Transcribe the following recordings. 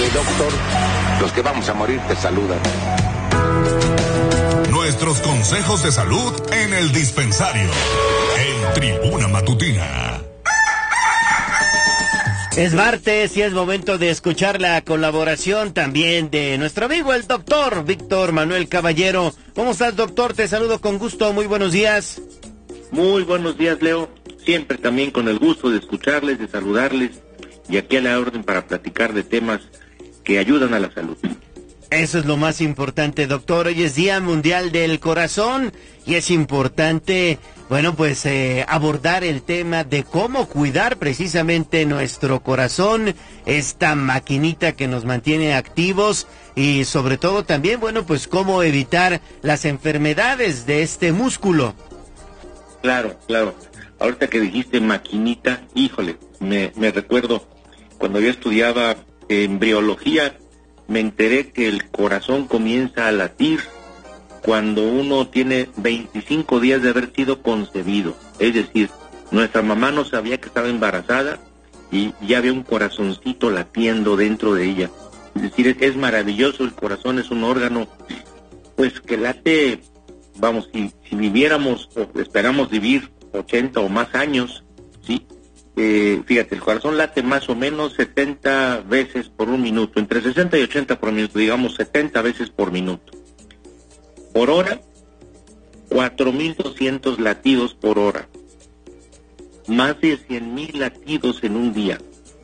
doctor, los que vamos a morir te saludan. Nuestros consejos de salud en el dispensario, en Tribuna Matutina. Es martes y es momento de escuchar la colaboración también de nuestro amigo el doctor Víctor Manuel Caballero. ¿Cómo estás, doctor? Te saludo con gusto, muy buenos días. Muy buenos días, Leo. Siempre también con el gusto de escucharles, de saludarles, y aquí a la orden para platicar de temas que ayudan a la salud. Eso es lo más importante, doctor. Hoy es Día Mundial del Corazón y es importante, bueno, pues abordar el tema de cómo cuidar precisamente nuestro corazón, esta maquinita que nos mantiene activos y sobre todo también, bueno, pues cómo evitar las enfermedades de este músculo. Claro. Ahorita que dijiste maquinita, híjole, me recuerdo cuando yo estudiaba embriología, me enteré que el corazón comienza a latir cuando uno tiene 25 días de haber sido concebido. Es decir, nuestra mamá no sabía que estaba embarazada y ya había un corazoncito latiendo dentro de ella. Es decir, es maravilloso, el corazón es un órgano, pues que late, vamos, si viviéramos o esperamos vivir 80 o más años, ¿sí? Fíjate, el corazón late más o menos 70 veces por un minuto, entre 60 y 80 por minuto, digamos 70 veces por minuto. Por hora, 4.200 latidos por hora. Más de 100.000 latidos en un día.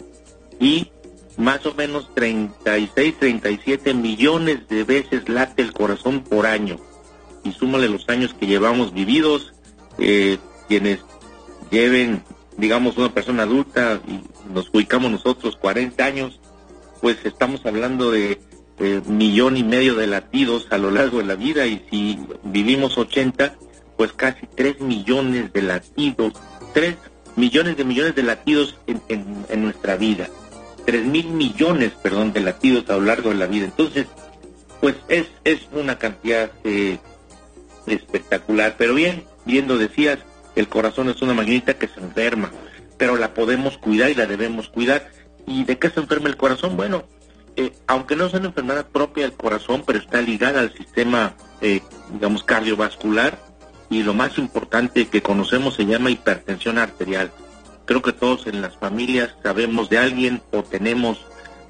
Y más o menos 36, 37 millones de veces late el corazón por año. Y súmale los años que llevamos vividos, quienes lleven, digamos, una persona adulta y nos ubicamos nosotros 40 años, pues estamos hablando de 1,5 millones de latidos a lo largo de la vida, y si vivimos 80, pues casi 3 millones de latidos, 3 millones de latidos en nuestra vida, 3,000 millones, de latidos a lo largo de la vida. Entonces, pues es una cantidad espectacular, pero bien lo decías, el corazón es una maquinita que se enferma, pero la podemos cuidar y la debemos cuidar. ¿Y de qué se enferma el corazón? Bueno, aunque no es una enfermedad propia del corazón, pero está ligada al sistema, digamos, cardiovascular, y lo más importante que conocemos se llama hipertensión arterial. Creo que todos en las familias sabemos de alguien o tenemos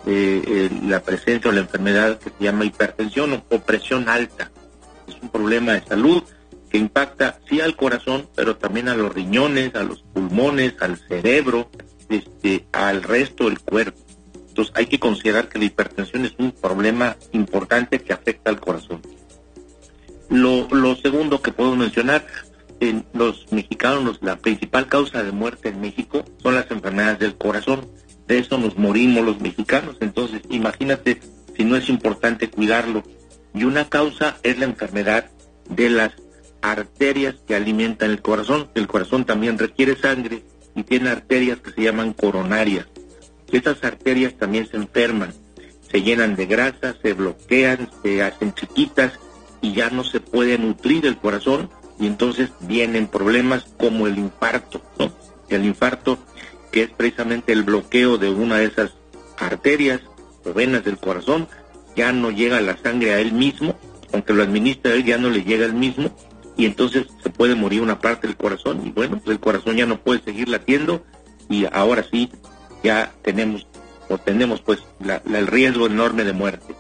la presencia o la enfermedad que se llama hipertensión o presión alta. Es un problema de salud que impacta sí al corazón, pero también a los riñones, a los pulmones, al cerebro, al resto del cuerpo. Entonces hay que considerar que la hipertensión es un problema importante que afecta al corazón. Lo segundo que puedo mencionar, en los mexicanos, la principal causa de muerte en México son las enfermedades del corazón. De eso nos morimos los mexicanos. Entonces imagínate si no es importante cuidarlo. Y una causa es la enfermedad de las arterias que alimentan el corazón. El corazón también requiere sangre y tiene arterias que se llaman coronarias. Estas arterias también se enferman, se llenan de grasa, se bloquean, se hacen chiquitas y ya no se puede nutrir el corazón, y entonces vienen problemas como el infarto, ¿no? El infarto, que es precisamente el bloqueo de una de esas arterias o venas del corazón, ya no llega la sangre a él mismo, aunque lo administra él, ya no le llega a él mismo, y entonces se puede morir una parte del corazón, y bueno, pues el corazón ya no puede seguir latiendo, y ahora sí, ya tenemos pues el riesgo enorme de muerte.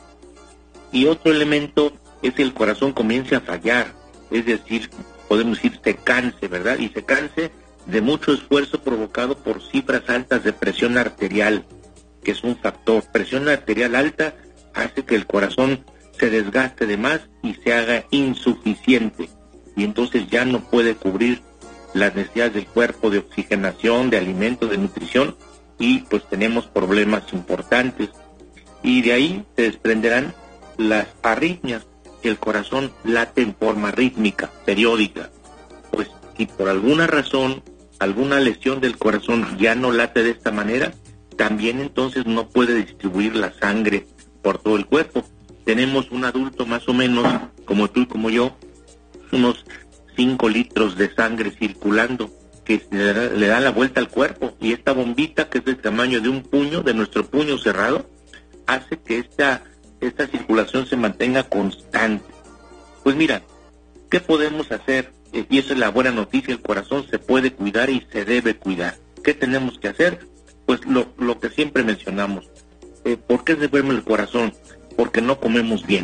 Y otro elemento es que el corazón comience a fallar, es decir, podemos decir se canse, ¿verdad? Y se canse de mucho esfuerzo provocado por cifras altas de presión arterial, que es un factor. Presión arterial alta hace que el corazón se desgaste de más y se haga insuficiente, y entonces ya no puede cubrir las necesidades del cuerpo de oxigenación, de alimento, de nutrición, y pues tenemos problemas importantes. Y de ahí se desprenderán las arritmias. El corazón late en forma rítmica, periódica. Pues si por alguna razón, alguna lesión del corazón ya no late de esta manera, también entonces no puede distribuir la sangre por todo el cuerpo. Tenemos un adulto más o menos, como tú y como yo, unos 5 litros de sangre circulando, que le da la vuelta al cuerpo, y esta bombita, que es del tamaño de un puño, de nuestro puño cerrado, hace que esta circulación se mantenga constante. Pues mira, ¿qué podemos hacer? Y esa es la buena noticia, el corazón se puede cuidar y se debe cuidar. ¿Qué tenemos que hacer? Pues lo que siempre mencionamos. ¿Por qué se enferma el corazón? Porque no comemos bien.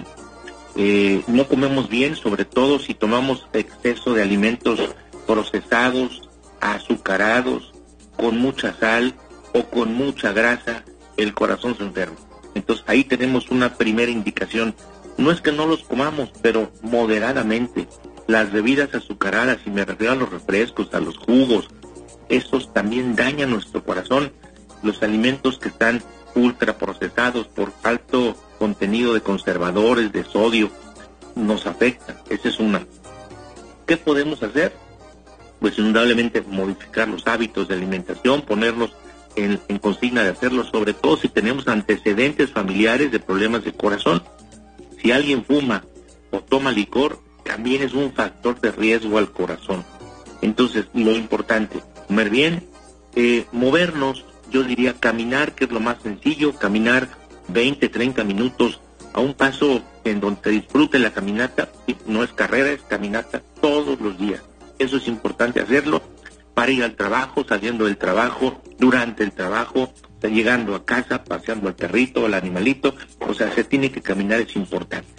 No comemos bien, sobre todo si tomamos exceso de alimentos procesados, azucarados, con mucha sal o con mucha grasa, el corazón se enferma. Entonces ahí tenemos una primera indicación. No es que no los comamos, pero moderadamente. Las bebidas azucaradas, y me refiero a los refrescos, a los jugos, estos también dañan nuestro corazón. Los alimentos que están ultraprocesados por alto contenido de conservadores, de sodio, nos afectan. Esa es una. ¿Qué podemos hacer? Pues indudablemente modificar los hábitos de alimentación, ponernos en consigna de hacerlo, sobre todo si tenemos antecedentes familiares de problemas de corazón. Si alguien fuma o toma licor, también es un factor de riesgo al corazón. Entonces, lo importante, comer bien, movernos, yo diría caminar, que es lo más sencillo, caminar 20, 30 minutos a un paso en donde se disfrute la caminata. No es carrera, es caminata todos los días. Eso es importante hacerlo para ir al trabajo, saliendo del trabajo, durante el trabajo, llegando a casa, paseando al perrito, al animalito. O sea, se tiene que caminar, es importante.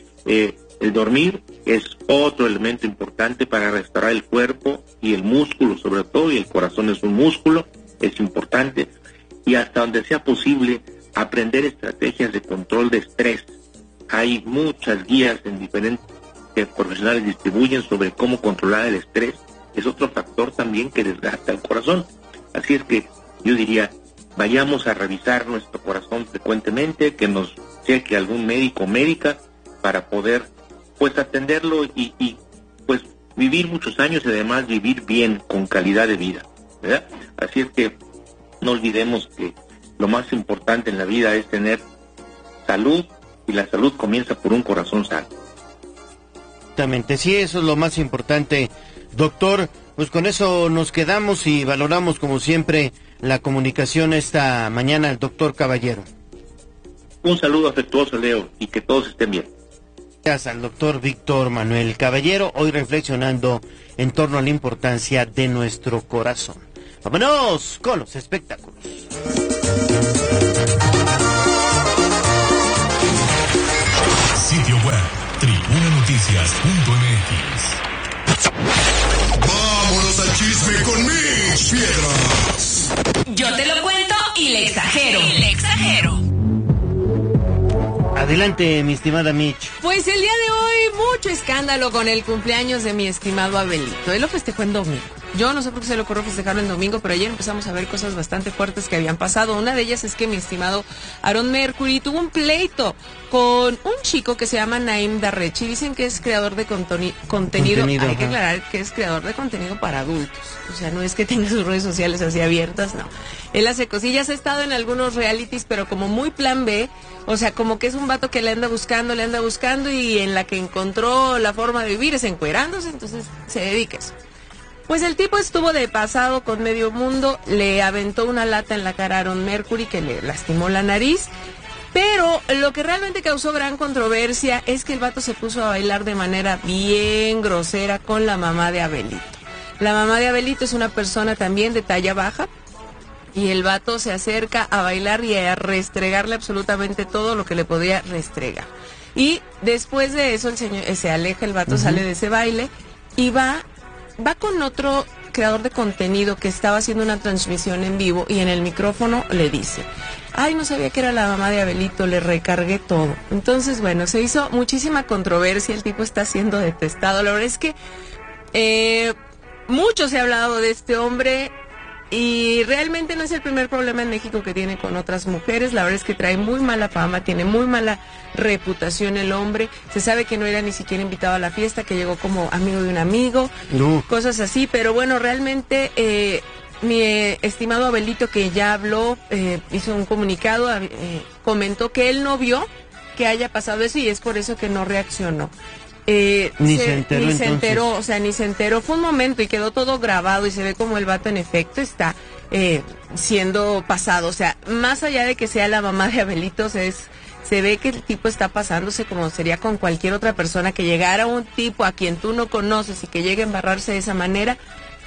El dormir es otro elemento importante para restaurar el cuerpo y el músculo, sobre todo, y el corazón es un músculo, es importante. Y hasta donde sea posible, aprender estrategias de control de estrés. Hay muchas guías en diferentes que profesionales distribuyen sobre cómo controlar el estrés. Es otro factor también que desgasta el corazón. Así es que yo diría, vayamos a revisar nuestro corazón frecuentemente, que nos cheque algún médico o médica para poder pues atenderlo y pues vivir muchos años y además vivir bien, con calidad de vida, ¿verdad? Así es que no olvidemos que lo más importante en la vida es tener salud, y la salud comienza por un corazón sano. Exactamente, sí, eso es lo más importante, doctor. Pues con eso nos quedamos y valoramos como siempre la comunicación esta mañana al doctor Caballero. Un saludo afectuoso, Leo, y que todos estén bien. Gracias al doctor Víctor Manuel Caballero, hoy reflexionando en torno a la importancia de nuestro corazón. Vámonos con los espectáculos. Sitio web, tribunanoticias.mx. Vámonos al chisme con Mitch Piedras. Yo te lo cuento y le exagero. Adelante, mi estimada Mitch. Pues el día de hoy, mucho escándalo con el cumpleaños de mi estimado Abelito. Él lo festejó en domingo. Yo no sé por qué se le ocurrió festejarlo en domingo, pero ayer empezamos a ver cosas bastante fuertes que habían pasado. Una de ellas es que mi estimado Aaron Mercury tuvo un pleito con un chico que se llama Naim Darrechi. Dicen que es creador de contenido. Hay que aclarar que es creador de contenido para adultos. O sea, no es que tenga sus redes sociales así abiertas, no. Él hace cosillas, ha estado en algunos realities, pero como muy plan B. O sea, como que es un vato que le anda buscando y en la que encontró la forma de vivir es encuerándose, entonces se dedica a eso. Pues el tipo estuvo de pasado con medio mundo, le aventó una lata en la cara a Aaron Mercury que le lastimó la nariz, pero lo que realmente causó gran controversia es que el vato se puso a bailar de manera bien grosera con la mamá de Abelito. La mamá de Abelito es una persona también de talla baja, y el vato se acerca a bailar y a restregarle absolutamente todo lo que le podía restregar. Y después de eso el señor se aleja, el vato sale de ese baile y va con otro creador de contenido que estaba haciendo una transmisión en vivo y en el micrófono le dice: ay, no sabía que era la mamá de Abelito, le recargué todo. Entonces, bueno, se hizo muchísima controversia, el tipo está siendo detestado. La verdad es que mucho se ha hablado de este hombre. Y realmente no es el primer problema en México que tiene con otras mujeres. La verdad es que trae muy mala fama, tiene muy mala reputación el hombre. Se sabe que no era ni siquiera invitado a la fiesta, que llegó como amigo de un amigo, cosas así. Pero bueno, realmente mi estimado Abelito, que ya habló, hizo un comunicado, comentó que él no vio que haya pasado eso y es por eso que no reaccionó. Ni se enteró, fue un momento y quedó todo grabado y se ve como el vato en efecto está siendo pasado. O sea, más allá de que sea la mamá de Abelito, se ve que el tipo está pasándose como sería con cualquier otra persona, que llegara un tipo a quien tú no conoces y que llegue a embarrarse de esa manera,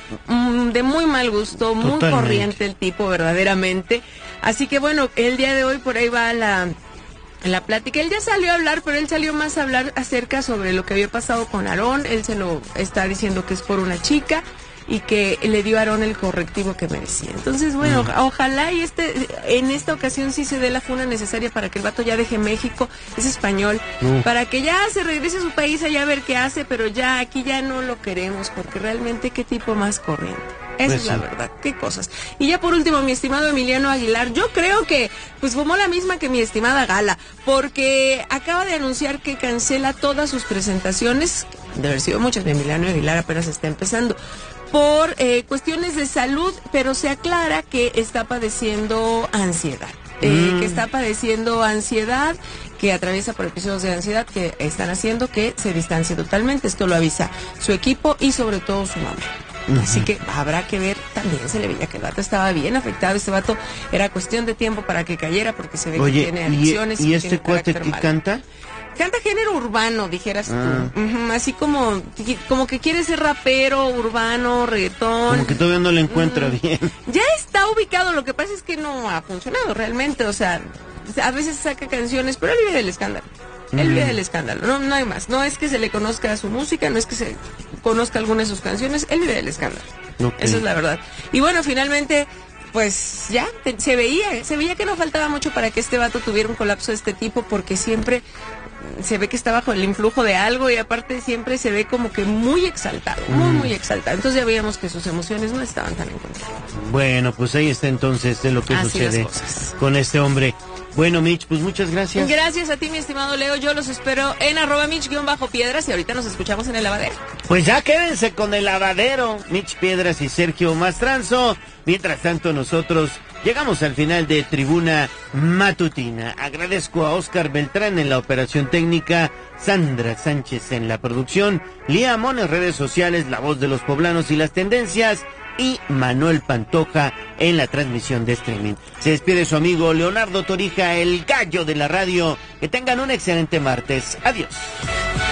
de muy mal gusto, muy Totalmente. corriente el tipo verdaderamente. Así que bueno, el día de hoy por ahí va la plática. Él ya salió a hablar, pero él salió más a hablar acerca sobre lo que había pasado con Aarón. Él se lo está diciendo que es por una chica y que le dio a Aarón el correctivo que merecía. Entonces, bueno, ojalá y en esta ocasión sí se dé la funa necesaria para que el vato ya deje México, es español, para que ya se regrese a su país allá a ver qué hace, pero ya aquí ya no lo queremos, porque realmente qué tipo más corriente. Esa Pues es la sí. verdad, qué cosas. Y ya por último, mi estimado Emiliano Aguilar, yo creo que pues fumó la misma que mi estimada Gala, porque acaba de anunciar que cancela todas sus presentaciones, de haber sido muchas, mi Emiliano Aguilar apenas está empezando, por cuestiones de salud, pero se aclara que está padeciendo ansiedad. Que está padeciendo ansiedad, que atraviesa por episodios de ansiedad que están haciendo que se distancie totalmente. Esto lo avisa su equipo y sobre todo su mamá. Así que habrá que ver, también se le veía que el vato estaba bien afectado. Este vato era cuestión de tiempo para que cayera, porque se ve que tiene adicciones. ¿y que este tiene cuate carácter que malo. canta? Canta género urbano, dijeras tú. Así como que quiere ser rapero, urbano, reggaetón. Como que todavía no le encuentra bien. Ya está ubicado, lo que pasa es que no ha funcionado realmente. O sea, a veces saca canciones, pero él vive del escándalo. Él vive del escándalo, no hay más. No es que se le conozca su música, no es que se conozca alguna de sus canciones, él vive del escándalo. Okay. Eso es la verdad. Y bueno, finalmente, pues ya se veía que no faltaba mucho para que este vato tuviera un colapso de este tipo, porque siempre se ve que está bajo el influjo de algo y aparte siempre se ve como que muy exaltado, muy exaltado. Entonces ya veíamos que sus emociones no estaban tan en control. Bueno, pues ahí está entonces de lo que Así sucede las cosas. con este hombre. Bueno, Mitch, pues muchas gracias. Gracias a ti, mi estimado Leo. Yo los espero en @Mitch_Piedras y ahorita nos escuchamos en el lavadero. Pues ya quédense con el lavadero, Mitch Piedras y Sergio Mastranzo. Mientras tanto, nosotros llegamos al final de Tribuna Matutina. Agradezco a Oscar Beltrán en la operación técnica, Sandra Sánchez en la producción, Lía Amón en redes sociales, la voz de los poblanos y las tendencias, y Manuel Pantoja en la transmisión de streaming. Se despide su amigo Leonardo Torija, el gallo de la radio. Que tengan un excelente martes. Adiós.